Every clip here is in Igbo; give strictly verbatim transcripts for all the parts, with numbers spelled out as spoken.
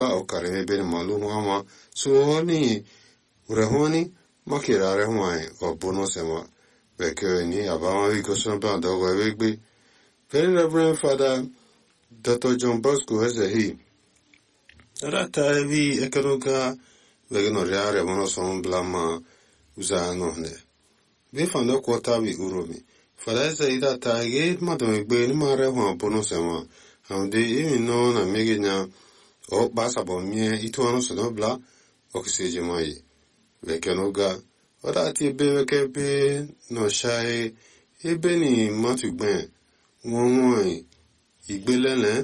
o kare ben malumu ama suoni urehoni makirare hwai o bono sema beke ni abama vi koson pa dogo ebegbe. Very Reverend Father Doctor John Bosco Ezehi rata evi ekeruka vegno reare mono son blama uza nohne vi fando kwota vi uromi Father Ezehi rata ge madon egbe ni mare hwan bono sema amde imi no na megenya o basa bomie itu anu so bla okiseje mai vekenoga rata ebe vekebe no shai ebe ni matugben wọ́n ìgbélẹ́lẹ́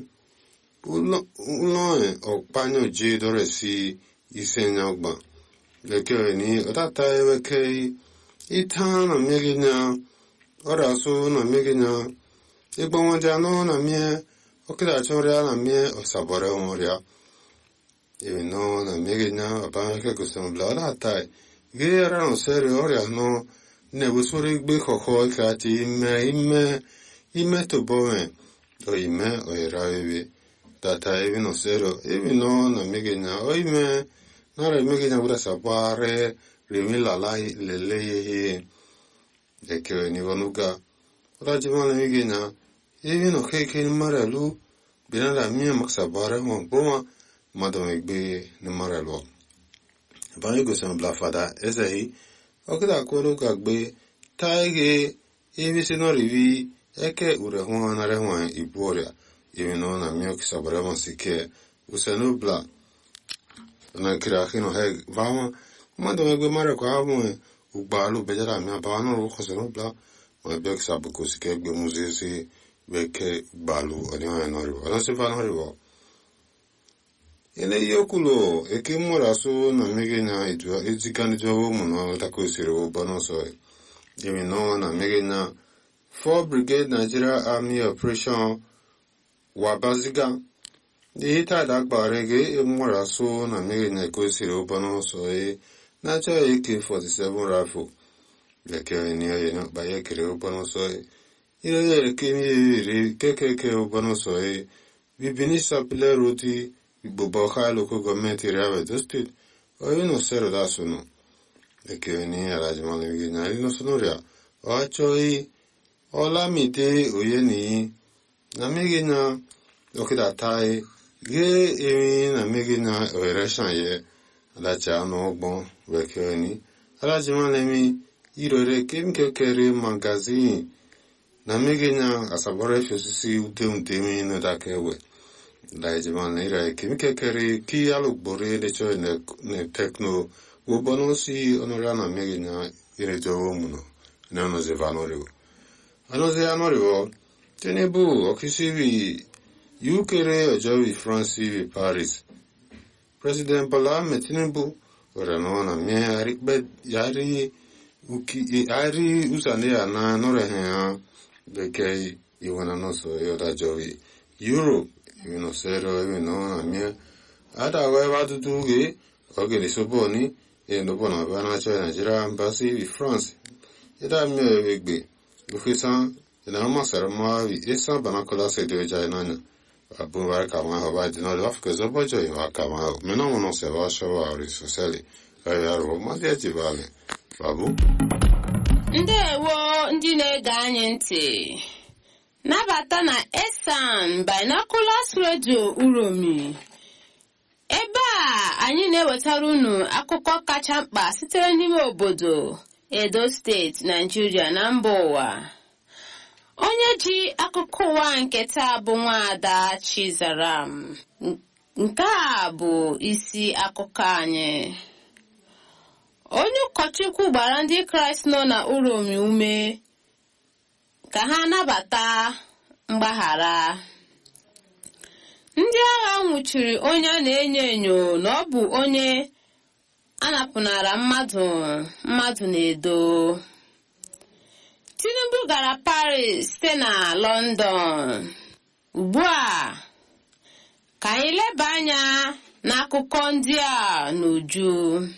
lọ́ẹ̀ ọ̀pányọ̀ jẹ́ dọ́rẹ̀ sí iṣẹ́ ìyàgbà lẹ́kẹ́ rẹ̀ ní ọ̀tàtà ẹwẹ́kẹ́ ìtàn nà mẹ́gẹ́nyà ọ̀rọ̀ àṣọ nà mẹ́gẹ́nyà ẹgbọ́n wọn jẹ́ àná nà mẹ́ ọ̀kẹ́dàjọ́ rẹ̀ nà mẹ́ ọ̀sàbọ̀rẹ̀ wọn rẹ̀ èmi náà nà mẹ́gẹ́nyà ọ̀bánkẹ́ gòsàn bla ọ̀tàtà gẹ́ ẹ̀rọ sẹ́rẹ̀ ọ̀rẹ̀ àná nẹ̀bùsọ̀rẹ̀ gbé kọ̀kọ́ ìkà àti ìmẹ́ ìmẹ́ ime to bome o ime o irawe data evi no sero evi no na megenya o ime na re megenya ura sapare remi la lai lele ye eke ni wonuga rajima na megenya evi no keke ni maralu bina la mia maksabare mo boma madon egbe ni maralu ba ego sem bla fada ezehi okida ko ru gagbe taige evi se no rivi eke ure hwa na rehwa iboria yemino na mio kisabara masike usenubla na kira hino he vama mando egbe mare kwa hamu ugbalu bejara mi abano ro khosenubla ma be kisabu kusike egbe muzesi beke balu ani wa no ribo ana se fa no ribo ele yokulo eke moraso na megenya itu ezikani jowo muno takosiro bano so yemino na megenya four Brigade Nigeria Army Operation Wabaziga. The Hita Dagbarege, Moraso, na Megina Kosiri Obano Soe, Nature A K forty-seven rifle. The Kernia by A K Obano Soe. Ire Kimi Keke Obano Soe. We Binisa Pile Roti, Buboka local government area of the state, or you know, Sero Dasuno. The Kernia Rajman Vigina, no Sonoria, or actually. Olamide oyeni na megina okida tai ge emi na megina operation ye alacha no ogbon wekeni alajima lemi irore kemke kere magazine na megina asabore fosisi utemte mi no dakewe alajima lemi kemke kere ki alugbore de cho ne ne techno obonosi onora na megina irejo omuno na no zevanore Anoze anorivo, tenebu, okisivi, Ukere ojovi France Paris. President Bola Tinubu, oranona mie arikbe yari uki ari usane ana norehea beke iwana noso yoda jovi. Europe, you sero you know mie ada weva duduge ogeli soboni e no bona bana cho Nigeria embassy France. Ida mie wegbe. Bufisan, ina masara mawi isa banakola se de jainanya. Abu baraka ma haba dino de Afrika zobo jo ya kama. Mena mono se va shawa ri soseli. Aya ro ma de jibale. Babu. Ndewo ndị na-ege anyị ntị. Nabata na Esan Binoculars Radio Uromi. Ebe a anyị na-ewetara unu akụkọ kacha mkpa sitere n'ime obodo Edo State, Nigeria na mba ụwa. Onye ji akụkọ ụwa nke taa bụ Nwaada Chizaram. Nke a bụ isi akụkọ anyị. Onye ụkọchukwu gbara ndị Kraịst nọ na Uromi ume ka ha nabata mgbaghara. Ndị agha nwụchiri onye a na-enyo enyo na ọ bụ onye anapụnara mmadụ mmadụ na-edo. Tinubu gara Paris site na London. Ugbu a ka anyị leba anya n'akụkọ ndị a n'uju.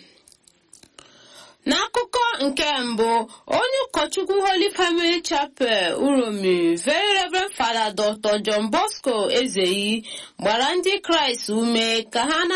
N'akụkọ nke mbụ, onye ụkọchukwu Holy Family Chapel Uromi, Very Reverend Father Doctor John Bosco Ezeyi gbara ndị Kraịst ume ka ha